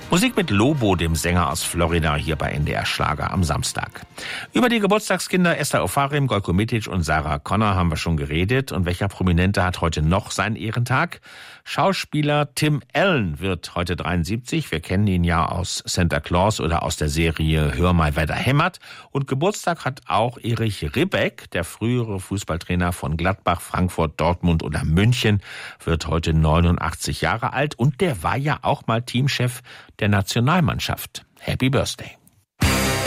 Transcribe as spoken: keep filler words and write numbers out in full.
Musik mit Lobo, dem Sänger aus Florida, hier bei N D R Schlager am Samstag. Über die Geburtstagskinder Esther Ofarim, Gojko Mitic und Sarah Connor haben wir schon geredet. Und welcher Prominente hat heute noch seinen Ehrentag? Schauspieler Tim Allen wird heute dreiundsiebzig. Wir kennen ihn ja aus Santa Claus oder aus der Serie Hör mal, wer da hämmert. Und Geburtstag hat auch Erich Ribbeck, der frühere Fußballtrainer von Gladbach, Frankfurt, Dortmund oder München, wird heute neunundachtzig Jahre alt. Und der war ja auch mal Teamchef der Nationalmannschaft. Happy Birthday.